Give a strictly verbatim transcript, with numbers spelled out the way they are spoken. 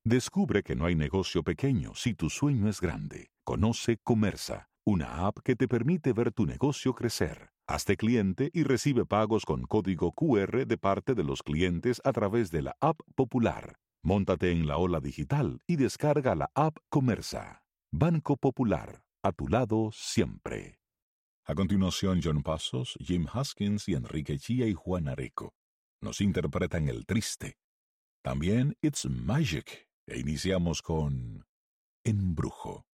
Descubre que no hay negocio pequeño si tu sueño es grande. Conoce Comersa, una app que te permite ver tu negocio crecer. Hazte cliente y recibe pagos con código Q R de parte de los clientes a través de la app Popular. Móntate en la ola digital y descarga la app Comersa. Banco Popular, a tu lado siempre. A continuación, John Passos, Jim Haskins y Enrique Chía y Juan Areco nos interpretan El Triste. También It's Magic. E iniciamos con Embrujo.